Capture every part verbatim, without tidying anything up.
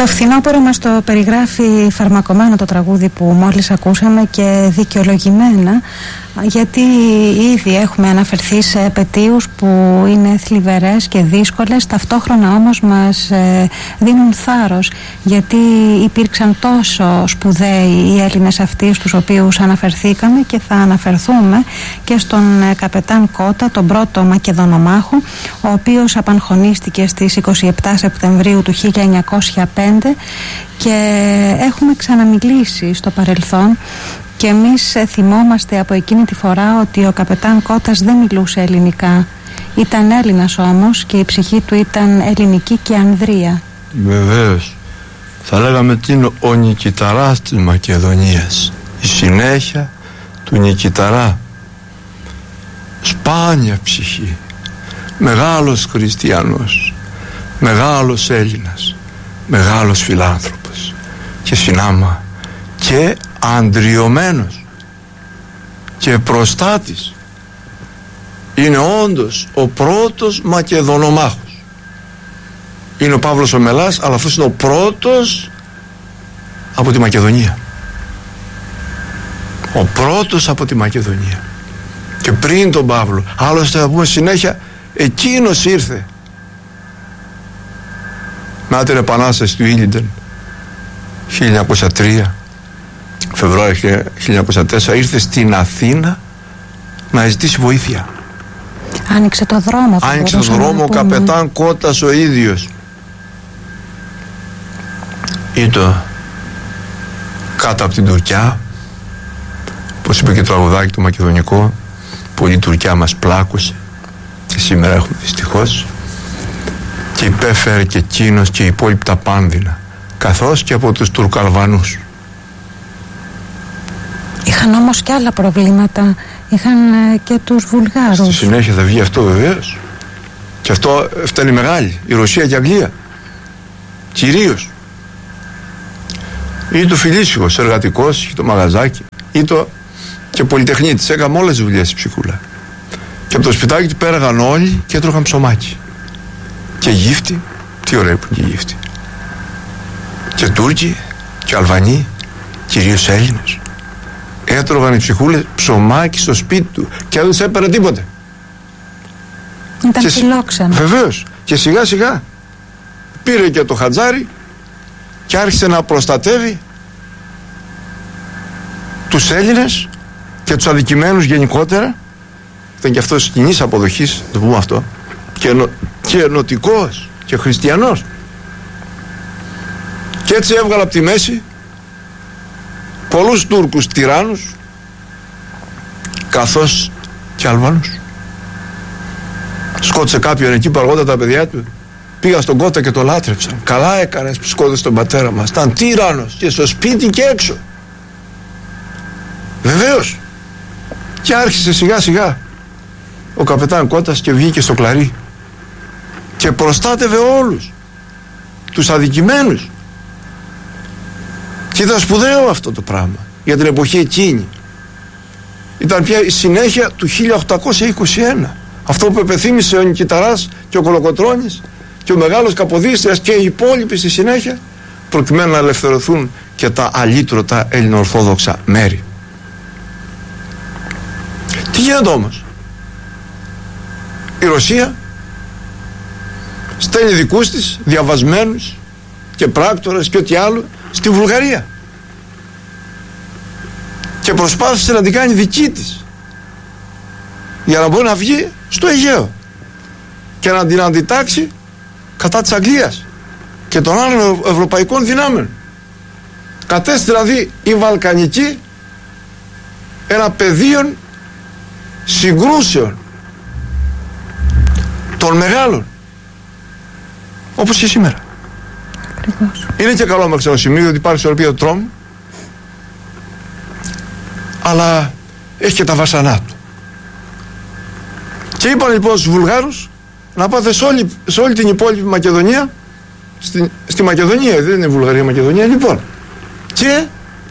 Το φθινόπωρο μας το περιγράφει φαρμακωμένο το τραγούδι που μόλις ακούσαμε, και δικαιολογημένα, γιατί ήδη έχουμε αναφερθεί σε επετείους που είναι θλιβερές και δύσκολες, ταυτόχρονα όμως μας ε, δίνουν θάρρος, γιατί υπήρξαν τόσο σπουδαίοι οι Έλληνες αυτοί στους οποίους αναφερθήκαμε, και θα αναφερθούμε και στον ε, καπετάν Κώτα, τον πρώτο Μακεδονομάχο, ο οποίος απαγχωνίστηκε στις είκοσι επτά Σεπτεμβρίου του χίλια εννιακόσια πέντε, και έχουμε ξαναμιλήσει στο παρελθόν. Και εμείς θυμόμαστε από εκείνη τη φορά ότι ο καπετάν Κώτας δεν μιλούσε ελληνικά. Ήταν Έλληνας όμως, και η ψυχή του ήταν ελληνική και ανδρεία. Βεβαίως. Θα λέγαμε τι είναι ο Νικηταράς της Μακεδονίας. Η συνέχεια του Νικηταρά. Σπάνια ψυχή. Μεγάλος χριστιανός. Μεγάλος Έλληνας. Μεγάλος φιλάνθρωπος. Και συνάμα και αντριωμένος και προστάτης. Είναι όντως ο πρώτος Μακεδονομάχος. Είναι ο Παύλος ο Μελάς, αλλά αυτός είναι ο πρώτος από τη Μακεδονία. Ο πρώτος από τη Μακεδονία. Και πριν τον Παύλο, άλλωστε θα πούμε συνέχεια, εκείνος ήρθε μετά την επανάσταση του Ήλιντεν χίλια εννιακόσια τρία, Φεβρουάριο χίλια εννιακόσια τέσσερα, ήρθε στην Αθήνα να ζητήσει βοήθεια. Άνοιξε το δρόμο. Άνοιξε το δρόμο ο καπετάν Κώτας ο ίδιος. Ήτο κάτω από την Τουρκιά, όπως είπε και το τραγουδάκι το μακεδονικό, πολύ Τουρκιά μας πλάκωσε και σήμερα έχουμε δυστυχώς, και υπέφερε και εκείνος και οι υπόλοιποι τα πάνδυνα, καθώς και από τους Τουρκαλβανούς. Είχαν όμως και άλλα προβλήματα. Είχαν ε, και τους Βουλγάρους. Στη συνέχεια θα βγει αυτό βεβαίως. Και αυτό φτάνει μεγάλη, η Ρωσία και η Αγγλία κυρίως. Ή το Φιλίσιος, εργατικός, ή το μαγαζάκι, ή το και πολυτεχνίτης. Έκαμε όλες τις δουλειές η ψυχούλα. Και από το σπιτάκι του πέραγαν όλοι και έτρωγαν ψωμάκι. Και γύφτη, τι ωραία που είναι και γύφτη. Και Τούρκοι, και Αλβανοί, κυρίως Έλληνες. Έτρωγαν οι ψυχούλες ψωμάκι στο σπίτι του και δεν τους έπαιρνε τίποτε. Ήταν φιλόξενο. Βεβαίως. Και σιγά σιγά πήρε και το χατζάρι και άρχισε να προστατεύει τους Έλληνες και τους αδικημένους γενικότερα. Ήταν και αυτός κοινής αποδοχής, το πούμε αυτό, και, ενω, και ενωτικός και χριστιανός. Και έτσι έβγαλε από τη μέση πολλούς Τούρκους τυράννους, καθώς και Αλβανούς. Σκότωσε κάποιον εκεί που αργότερα τα παιδιά του. Πήγα στον Κώτα και το λάτρεψαν. Καλά έκανες που σκότωσε τον πατέρα μας. Ήταν τύραννος και στο σπίτι και έξω. Βεβαίως. Και άρχισε σιγά σιγά ο καπετάν Κώτας και βγήκε στο κλαρί και προστάτευε όλους τους αδικημένους. Και ήταν σπουδαίο αυτό το πράγμα για την εποχή εκείνη. Ήταν πια η συνέχεια του χίλια οκτακόσια είκοσι ένα. Αυτό που επεθύμησε ο Νικηταράς και ο Κολοκοτρώνης και ο Μεγάλος Καποδίστριας και οι υπόλοιποι στη συνέχεια, προκειμένου να ελευθερωθούν και τα αλήτρωτα ελληνοορθόδοξα μέρη. Τι γίνεται όμως? Η Ρωσία στέλνει δικούς της διαβασμένους και πράκτορες και ό,τι άλλο στη Βουλγαρία και προσπάθησε να την κάνει δική της για να μπορεί να βγει στο Αιγαίο και να την αντιτάξει κατά της Αγγλίας και των άλλων ευρωπαϊκών δυνάμεων. Κατέστη δηλαδή η Βαλκανική ένα πεδίο συγκρούσεων των μεγάλων, όπως και σήμερα. Ακριβώς. Είναι και καλό μέχρι ένα σημείο ότι υπάρχει ισορροπία του τρόμου, αλλά έχει και τα βασανά του. Και είπαν λοιπόν στους Βουλγάρους να πάτε σε όλη, σε όλη την υπόλοιπη Μακεδονία, στη, στη Μακεδονία, δεν είναι Βουλγαρία, Μακεδονία λοιπόν, και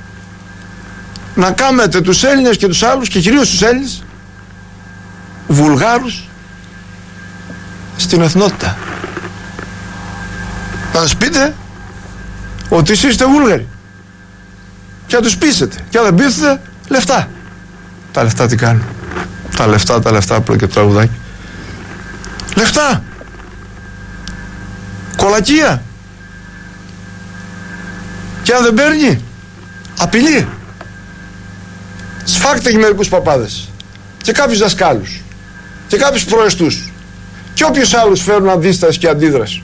να κάμετε τους Έλληνες και τους άλλους, και κυρίως τους Έλληνες Βουλγάρους στην εθνότητα. Να σας πείτε ότι εσείς είστε Βούλγαροι. Και να τους πείσετε. Και αν δεν πείθετε, λεφτά. Τα λεφτά τι κάνουν? Τα λεφτά, τα λεφτά, απλό και τραγουδάκι. Λεφτά. Κολακία. Και αν δεν παίρνει, απειλεί. Σφάκτε και μερικούς παπάδες. Και κάποιους δασκάλους. Και κάποιους προεστούς. Και όποιους άλλους φέρουν αντίσταση και αντίδραση.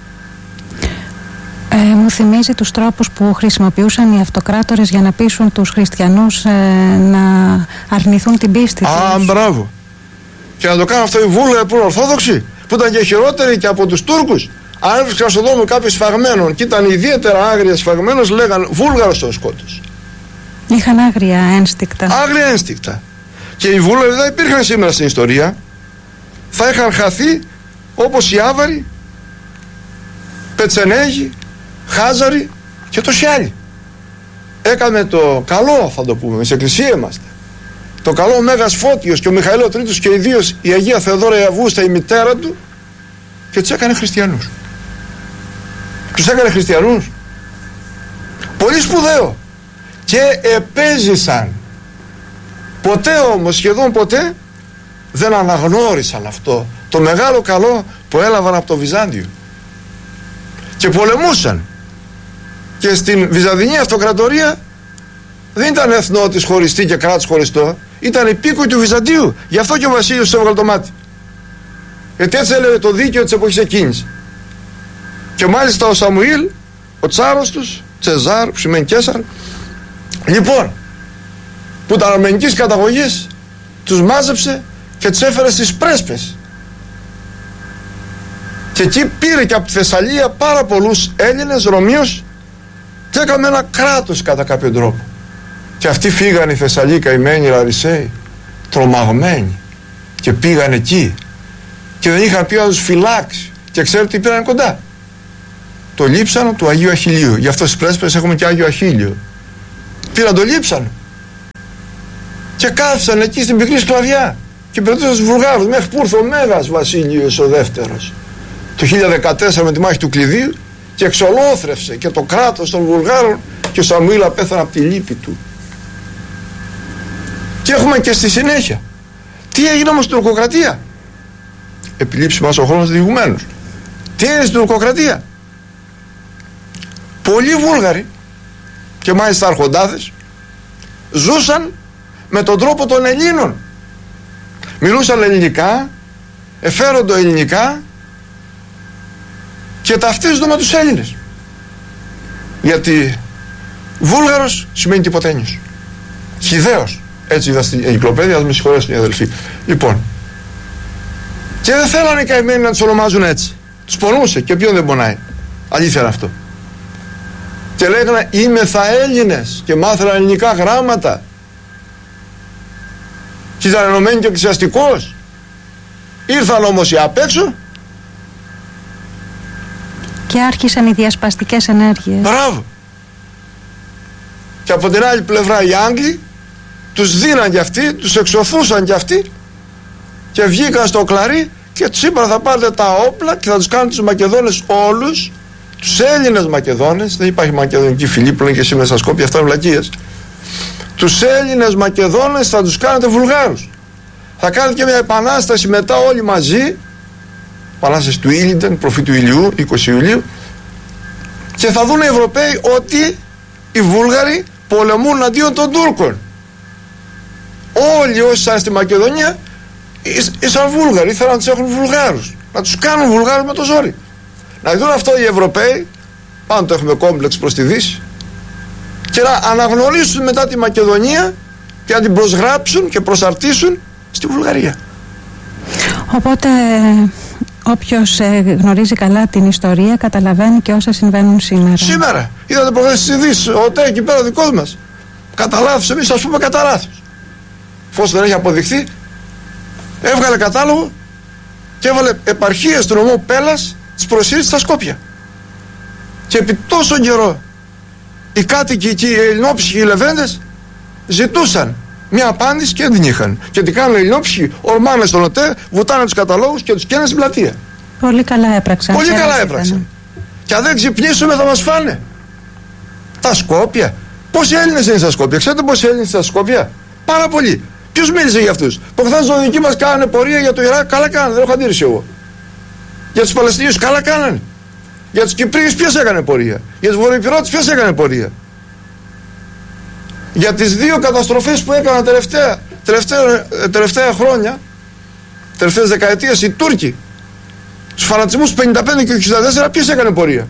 Ε, μου θυμίζει τους τρόπους που χρησιμοποιούσαν οι αυτοκράτορες για να πείσουν τους χριστιανούς ε, να αρνηθούν την πίστη τους. Α, μπράβο. Και να το κάνουν αυτό οι Βούλγαροι που είναι Ορθόδοξοι, που ήταν και χειρότεροι και από τους Τούρκους. Αν έβρισκαν στον δρόμο κάποιο σφαγμένον και ήταν ιδιαίτερα άγρια σφαγμένος, λέγαν Βούλγαρος τον σκότωσε. Είχαν άγρια ένστικτα. Άγρια ένστικτα. Και οι Βούλγαροι δεν υπήρχαν σήμερα στην ιστορία. Θα είχαν χαθεί όπως οι Άβαροι, Πετσενέγοι, Χάζαροι και τόσοι άλλοι. Έκαμε το καλό, θα το πούμε, στην εκκλησία είμαστε. Το καλό ο Μέγας Φώτιος και ο Μιχαήλ ο Τρίτος και ιδίως η Αγία Θεοδόρα η Αυγούστα, η μητέρα του, και τους έκανε χριστιανούς. Τους έκανε χριστιανούς. Πολύ σπουδαίο. Και επέζησαν. Ποτέ όμως, σχεδόν ποτέ, δεν αναγνώρισαν αυτό το μεγάλο καλό που έλαβαν από το Βυζάντιο. Και πολεμούσαν. Και στην Βυζαντινή Αυτοκρατορία δεν ήταν εθνότης χωριστή και κράτος χωριστό. Ήταν υπήκοοι του Βυζαντίου. Γι' αυτό και ο Βασίλειος τους έβγαλε το μάτι. Γιατί έτσι έλεγε το δίκαιο της εποχής εκείνης. Και μάλιστα ο Σαμουήλ, ο τσάρος τους, Τσεζάρ, που σημαίνει Κέσαρ, λοιπόν, που ήταν αρμενικής καταγωγής, τους μάζεψε και τους έφερε στις πρέσπες. Και εκεί πήρε και από τη Θεσσαλία πάρα πολλούς Έλληνες, Ρωμίους, και έκαμε ένα κράτος κατά κάποιο τρόπο. Και αυτοί φύγανε οι Θεσσαλοί καημένοι, οι Λαρισαίοι, τρομαγμένοι, και πήγαν εκεί και δεν είχαν πει να τους φυλάξει. Και ξέρετε τι πήραν κοντά? Το λείψανο του Αγίου Αχιλλείου. Γι' αυτό στις πρέσπες έχουμε και Άγιο Αχίλλειο. Πήραν το λείψανο και κάθισαν εκεί στην πικρή σκλαβιά και πετούσαν στους Βουλγάρους μέχρι που ήρθε ο Μέγας Βασίλειος ο δεύτερος το χίλια δεκατέσσερα με τη μάχη του Κλειδίου και εξολόθρευσε και το κράτος των Βουλγάρων, και ο Σαμουήλ απέθανε από τη λύπη του. Και έχουμε και στη συνέχεια τι έγινε όμως στην τουρκοκρατία. Επιλείψει μας ο χρόνος διηγουμένως. Τι έγινε στην τουρκοκρατία? Πολλοί Βούλγαροι, και μάλιστα αρχοντάδες, ζούσαν με τον τρόπο των Ελλήνων. Μιλούσαν ελληνικά, εφέροντο ελληνικά και ταυτίζονται με τους Έλληνες. Γιατί Βούλγαρος σημαίνει τυποτένιος, χυδαίος. Έτσι είδα στην εγκυκλοπαίδεια, ας με συγχωρέσουν οι αδελφοί. Λοιπόν, και δεν θέλανε οι καημένοι να τους ονομάζουν έτσι. Τους πονούσε, και ποιον δεν πονάει? Αλήθεια είναι αυτό. Και λέγανε είμαι θα Έλληνες, και μάθαιναν ελληνικά γράμματα και ήταν ενωμένοι και εκκλησιαστικός. Ήρθαν όμως οι απ' έξω και άρχισαν οι διασπαστικές ενέργειες. Μπράβο. Και από την άλλη πλευρά οι Άγγλοι τους δίναν κι αυτοί, τους εξωθούσαν κι αυτοί, και βγήκαν στο κλαρί και τους είπαν θα πάρετε τα όπλα και θα τους κάνουν τους Μακεδόνες όλους, τους Έλληνες Μακεδόνες, δεν υπάρχει Μακεδονική φυλή που λένε και σήμερα στα Σκόπια, αυτά είναι βλακίες. Τους Έλληνες Μακεδόνες θα τους κάνετε Βουλγάρους. Θα κάνετε και μια επανάσταση μετά όλοι μαζί, επανάσταση του Ήλιντεν, προφήτου Ηλιού, είκοσι Ιουλίου, και θα δουν οι Ευρωπαίοι ότι οι Βούλγαροι πολεμούν αντίον των Τούρκων. Όλοι όσοι ήταν στη Μακεδονία ήσαν Βούλγαροι, ήθελαν να τους έχουν Βουλγάρους, να τους κάνουν Βουλγάρους με το ζόρι. Να δουν αυτό οι Ευρωπαίοι, πάνω το έχουμε κόμπλεξ προς τη Δύση, και να αναγνωρίσουν μετά τη Μακεδονία και να την προσγράψουν και προσαρτήσουν στη Βουλγαρία. Οπότε όποιος ε, γνωρίζει καλά την ιστορία καταλαβαίνει και όσα συμβαίνουν σήμερα. Σήμερα, είδατε προχθές στις ειδήσεις, ο ΤΕ εκεί πέρα ο δικός μας, κατά λάθος, εμείς ας πούμε κατά λάθος. Φως δεν έχει αποδειχθεί, έβγαλε κατάλογο και έβαλε επαρχίες του νομού Πέλλας τις προσήρες στα Σκόπια. Και επί τόσο καιρό οι κάτοικοι και οι ελληνόψυχοι οι Λεβέντες ζητούσαν μια απάντηση και δεν την είχαν. Και τι κάνουν οι ελληνόψυχοι? Ορμάνε στον ΟΤΕ, βουτάνε τους καταλόγους και τους καίνε στην πλατεία. Πολύ καλά έπραξαν. Πολύ καλά έπραξαν. Και αν δεν ξυπνήσουμε θα μας φάνε. Τα Σκόπια. Πόσοι Έλληνες είναι στα Σκόπια? Ξέρετε πόσοι Έλληνες στα Σκόπια? Πάρα πολλοί. Ποιος μίλησε για αυτούς? Προχθές στο δική μας κάνανε πορεία για το Ιράκ. Καλά κάνανε, δεν έχω αντίρρηση εγώ. Για τους Παλαιστινίους καλά κάνανε. Για τους Κυπρίους ποιος έκανε πορεία? Για τους Βορειοπυρώτες ποιος έκανε πορεία? Για τις δύο καταστροφές που έκαναν τελευταία, τελευταία, τελευταία χρόνια, τελευταίες δεκαετίες οι Τούρκοι, τους φανατισμούς του πενήντα πέντε και του εξήντα τέσσερα, ποιος έκανε πορεία?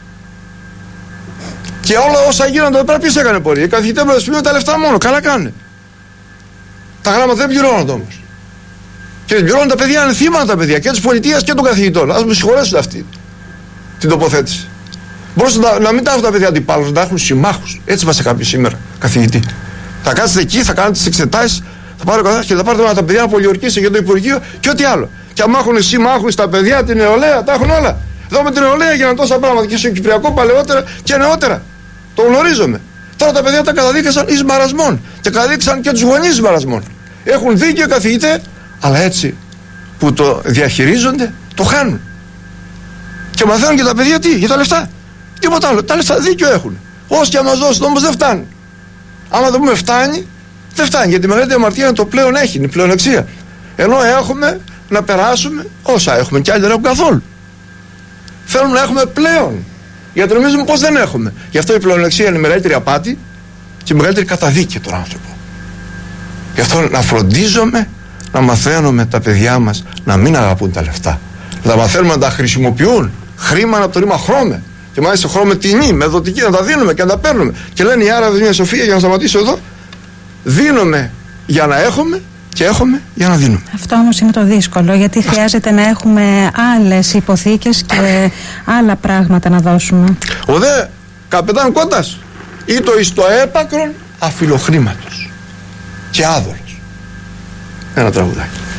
Και όλα όσα γίνονται εδώ πέρα ποιος έκανε πορεία? Οι καθηγητές μας πληρώνουν τα λεφτά μόνο, καλά κάνουν. Τα γράμματα δεν πληρώνονται όμως. Και πληρώνουν τα παιδιά, είναι θύματα τα παιδιά και της πολιτείας και των καθηγητών. Ας μου συγχωρέσουν αυτή την τοποθέτηση. Μπορούσαν να, να μην τα έχουν τα παιδιά αντιπάλους, να τα έχουν συμμάχους. Έτσι μας έκανε σήμερα καθηγητή. Θα κάτσετε εκεί, θα κάνετε τις εξετάσεις, θα πάρετε και θα πάρετε τα παιδιά να πολιορκήσετε για το Υπουργείο και ό,τι άλλο. Και άμα έχουν συμμάχους τα παιδιά, την νεολαία, τα έχουν όλα. Εδώ με την νεολαία έγιναν τόσα πράγματα και στο Κυπριακό παλαιότερα και νεότερα. Το γνωρίζομαι. Τώρα τα παιδιά τα καταδίκασαν εις μαρασμών και καταδίκασαν και τους γονείς εις μαρασμών. Έχουν δίκιο καθηγητές, αλλά έτσι που το διαχειρίζονται, το χάνουν. Και μαθαίνουν και τα παιδιά τι, για τα λεφτά. Τίποτα άλλο. Τα λεφτά δίκιο έχουν. Όσοι και να μας δώσουν όμως δεν φτάνει. Άμα δεν πούμε φτάνει, δεν φτάνει. Γιατί η μεγαλύτερη αμαρτία είναι το πλέον έχει, είναι η πλεονεξία. Ενώ έχουμε να περάσουμε όσα έχουμε και άλλοι δεν έχουν καθόλου. Θέλουμε να έχουμε πλέον. Γιατί νομίζουμε πως δεν έχουμε. Γι' αυτό η πλεονεξία είναι η μεγαλύτερη απάτη και η μεγαλύτερη καταδίκη τον άνθρωπο. Γι' αυτό να φροντίζουμε να μαθαίνουμε τα παιδιά μας να μην αγαπούν τα λεφτά. Να μαθαίνουμε να τα χρησιμοποιούν. Χρήμα από το ρήμα χρώμε. Και μάλιστα χρώμε τιμή, με δοτική, να τα δίνουμε και να τα παίρνουμε. Και λένε οι Άραβες μια σοφία, για να σταματήσω εδώ, δίνουμε για να έχουμε και έχουμε για να δίνουμε. Αυτό όμως είναι το δύσκολο, γιατί χρειάζεται να έχουμε άλλες υποθήκες και άλλα πράγματα να δώσουμε. Ο δε καπετάν Κόντας ήτο εις το έπακρον αφιλοχρήματος και άδωρος. Ένα τραγουδάκι.